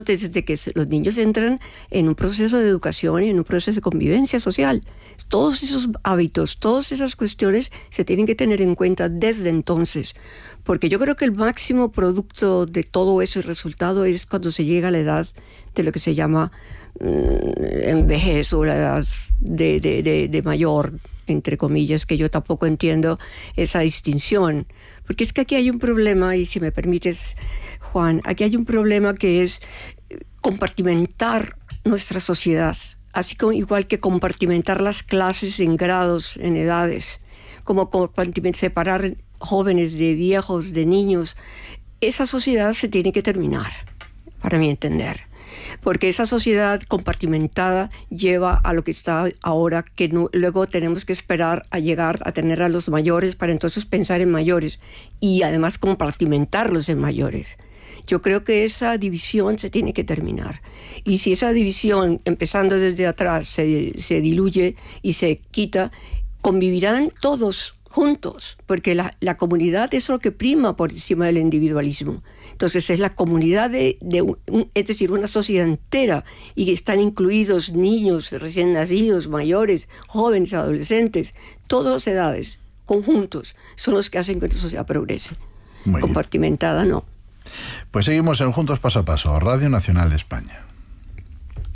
desde que los niños entran en un proceso de educación y en un proceso de convivencia social. Todos esos hábitos, todas esas cuestiones se tienen que tener en cuenta desde entonces, porque yo creo que el máximo producto de todo ese resultado es cuando se llega a la edad de lo que se llama envejez, o la edad de mayor, entre comillas, que yo tampoco entiendo esa distinción. Porque es que aquí hay un problema, y si me permites, Juan, aquí hay un problema que es compartimentar nuestra sociedad, así como igual que compartimentar las clases en grados, en edades, como separar jóvenes de viejos, de niños. Esa sociedad se tiene que terminar, para mi entender. Porque esa sociedad compartimentada lleva a lo que está ahora, que luego tenemos que esperar a llegar a tener a los mayores para entonces pensar en mayores y además compartimentarlos en mayores. Yo creo que esa división se tiene que terminar. Y si esa división, empezando desde atrás, se diluye y se quita, convivirán todos juntos, porque la comunidad es lo que prima por encima del individualismo. Entonces es la comunidad es decir, una sociedad entera, y están incluidos niños, recién nacidos, mayores, jóvenes, adolescentes, todas las edades, conjuntos, son los que hacen que nuestra sociedad progrese. Compartimentada no. Pues seguimos en Juntos Paso a Paso, Radio Nacional de España.